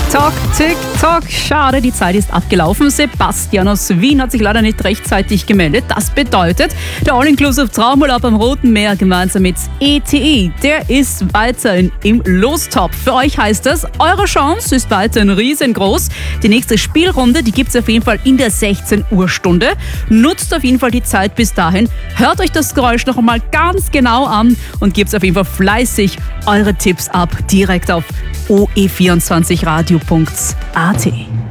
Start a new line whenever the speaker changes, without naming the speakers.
Tick-Tock, Tick-Tock. Schade, die Zeit ist abgelaufen. Sebastian aus Wien hat sich leider nicht rechtzeitig gemeldet. Das bedeutet, der All-Inclusive Traumurlaub am Roten Meer gemeinsam mit ETE, der ist weiterhin im Lostopf. Für euch heißt das, eure Chance ist weiterhin riesengroß. Die nächste Spielrunde, die gibt es auf jeden Fall in der 16 Uhr Stunde. Nutzt auf jeden Fall die Zeit bis dahin. Hört euch das Geräusch noch einmal ganz genau an und gebt auf jeden Fall fleißig eure Tipps ab direkt auf oe24radio.at.